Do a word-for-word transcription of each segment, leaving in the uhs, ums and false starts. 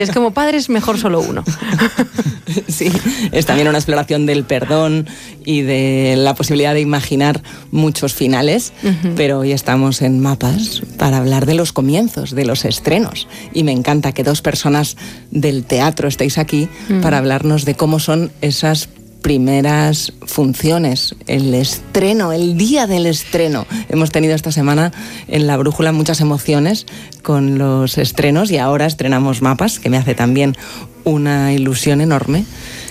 Es como padres, mejor solo uno. Sí, es también una exploración del perdón y de la posibilidad de imaginar muchos finales, uh-huh. pero hoy estamos en Mapas para hablar de los comienzos, de los estrenos. Y me encanta que dos personas del teatro estéis aquí uh-huh. para hablarnos de cómo son esas primeras funciones, el estreno, el día del estreno. Hemos tenido esta semana en La Brújula muchas emociones con los estrenos y ahora estrenamos Mapas, que me hace también una ilusión enorme.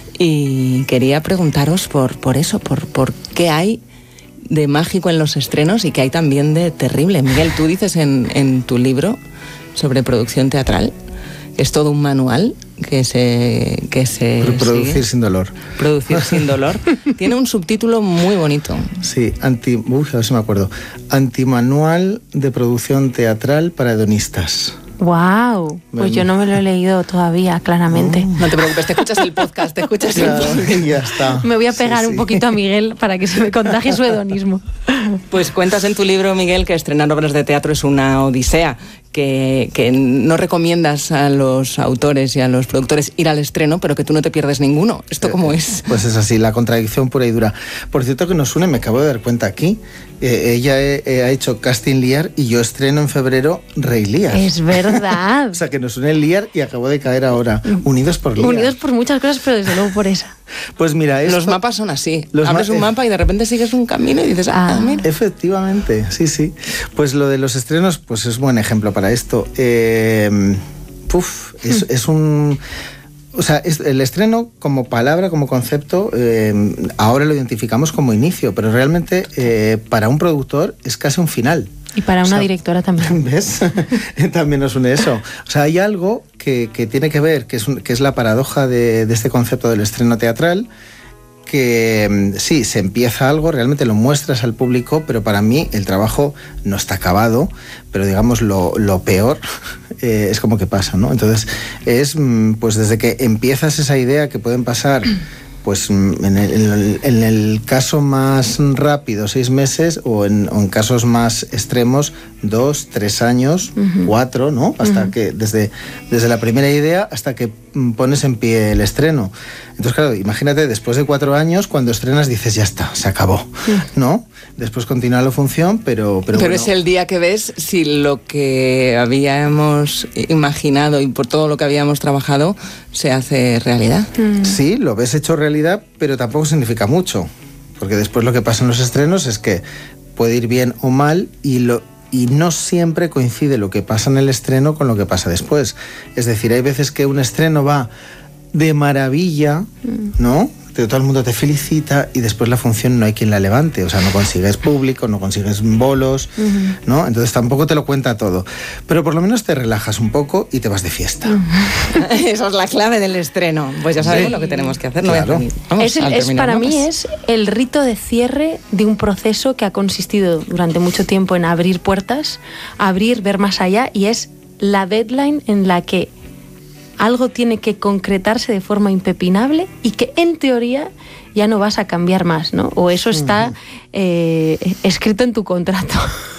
Y quería preguntaros por, por eso, por, por qué hay de mágico en los estrenos y qué hay también de terrible. Miguel, tú dices en, en tu libro sobre producción teatral que es todo un manual que se... Que se Producir sigue. sin dolor. Producir sin dolor. Tiene un subtítulo muy bonito. Sí, anti, uf, a ver si me acuerdo. Antimanual de producción teatral para hedonistas. ¡Wow! Pues yo no me lo he leído todavía, claramente. No, no te preocupes, te escuchas el podcast, te escuchas claro, el podcast. Ya está. Me voy a pegar sí, sí. un poquito a Miguel para que se me contagie su hedonismo. Pues cuentas en tu libro, Miguel, que estrenar obras de teatro es una odisea, que, que no recomiendas a los autores y a los productores ir al estreno, pero que tú no te pierdes ninguno. ¿Esto cómo es? Pues es así, la contradicción pura y dura. Por cierto, que nos une, me acabo de dar cuenta aquí, eh, ella eh, ha hecho Casting Lear y yo estreno en febrero Rey Lear. Es verdad. O sea, que nos une el Lear y acabo de caer ahora. Unidos por Lear. Unidos por muchas cosas, pero desde luego por esa. Pues mira, esto, los mapas son así. Los Abres ma- un mapa y de repente sigues un camino y dices, ah, ah mira. Efectivamente, sí, sí. Pues lo de los estrenos, pues es buen ejemplo para esto. Eh, puf, es, es un... O sea, es, el estreno como palabra, como concepto, eh, ahora lo identificamos como inicio, pero realmente eh, para un productor es casi un final. Y para una o sea, directora también. ¿Ves? También nos une eso. O sea, hay algo que, que tiene que ver, que es, un, que es la paradoja de, de este concepto del estreno teatral, que sí, se empieza algo, realmente lo muestras al público, pero para mí el trabajo no está acabado, pero digamos lo, lo peor eh, es como que pasa, ¿no? Entonces es pues desde que empiezas esa idea que pueden pasar pues en el, en, el, en el caso más rápido seis meses o en, o en casos más extremos dos, tres años, uh-huh. cuatro, ¿no? Hasta uh-huh. que desde, desde la primera idea hasta que pones en pie el estreno. Entonces, claro, imagínate, después de cuatro años, cuando estrenas dices, ya está, se acabó, uh-huh. ¿no? Después continúa la función, pero... Pero, pero bueno. Es el día que ves si lo que habíamos imaginado y por todo lo que habíamos trabajado se hace realidad. Uh-huh. Sí, lo ves hecho realidad, pero tampoco significa mucho, porque después lo que pasa en los estrenos es que puede ir bien o mal y lo... Y no siempre coincide lo que pasa en el estreno con lo que pasa después. Es decir, hay veces que un estreno va de maravilla, ¿no? Todo el mundo te felicita y después la función no hay quien la levante. O sea, no consigues público, no consigues bolos, uh-huh. ¿no? Entonces tampoco te lo cuenta todo. Pero por lo menos te relajas un poco y te vas de fiesta. Uh-huh. Esa es la clave del estreno. Pues ya sabemos sí. lo que tenemos que hacer. No claro. voy a Vamos, es el, es, para mí es el rito de cierre de un proceso que ha consistido durante mucho tiempo en abrir puertas, abrir, ver más allá, y es la deadline en la que algo tiene que concretarse de forma impepinable y que en teoría ya no vas a cambiar más, ¿no? O eso está eh, escrito en tu contrato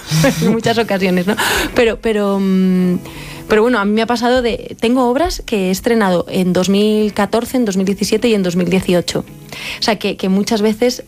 en muchas ocasiones, ¿no? Pero, pero, pero bueno, a mí me ha pasado de... Tengo obras que he estrenado en dos mil catorce, en dos mil diecisiete y en dos mil dieciocho. O sea, que, que muchas veces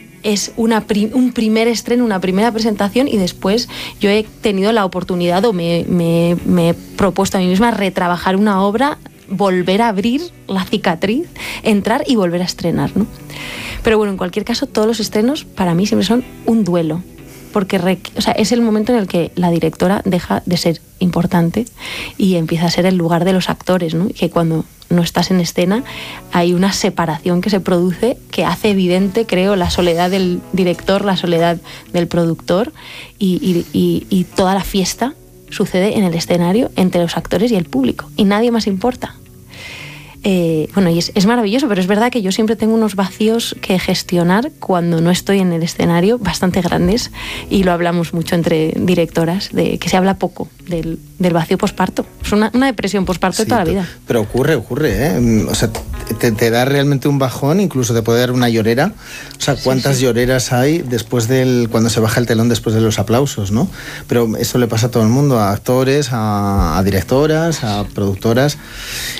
es una prim, un primer estreno, una primera presentación, y después yo he tenido la oportunidad o me, me, me he propuesto a mí misma retrabajar una obra, volver a abrir la cicatriz, entrar y volver a estrenar, ¿no? Pero bueno, en cualquier caso, todos los estrenos para mí siempre son un duelo, porque requ- o sea, es el momento en el que la directora deja de ser importante y empieza a ser el lugar de los actores, ¿no? Que cuando no estás en escena hay una separación que se produce que hace evidente, creo, la soledad del director, la soledad del productor, y, y, y, y toda la fiesta sucede en el escenario entre los actores y el público y nadie más importa. Eh, bueno, y es, es maravilloso, pero es verdad que yo siempre tengo unos vacíos que gestionar cuando no estoy en el escenario, bastante grandes, y lo hablamos mucho entre directoras, de que se habla poco del, del vacío posparto. Es una, una depresión posparto sí, de toda la vida. Pero ocurre, ocurre, ¿eh? O sea, te, te da realmente un bajón, incluso te puede dar una llorera. O sea, cuántas sí, sí. lloreras hay después del cuando se baja el telón después de los aplausos, ¿no? Pero eso le pasa a todo el mundo, a actores, a, a directoras, a productoras.